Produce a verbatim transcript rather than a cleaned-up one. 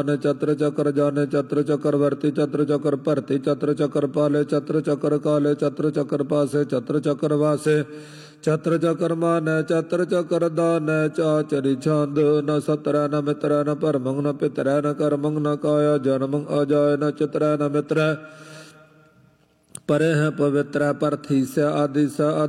चत्र चक्र जाने चत्र चक्रवर्ती चत्र चक्र भरती चत्र चक्र पाले चत्र चक्र काले चत्र चक्र पासे चत्र चक्र वासे चत्र चक्र मान चत्र चक्र दान चाचरी छंद न सत्र न मित्र न परमंग न पितर न कर्मंग न काया जन्मंग अजाय न चित्र न मित्र परे है पवित्र परथी से आदि से